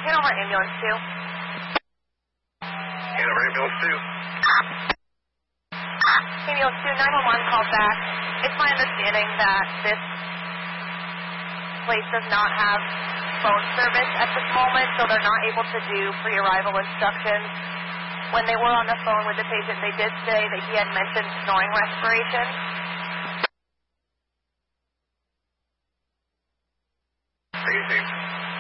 Hanover Ambulance 2. Hanover Ambulance 2. Ambulance 2, 911 called back. It's my understanding that this place does not have phone service at this moment, so they're not able to do pre-arrival instructions. When they were on the phone with the patient, they did say that he had mentioned snoring respiration. Easy.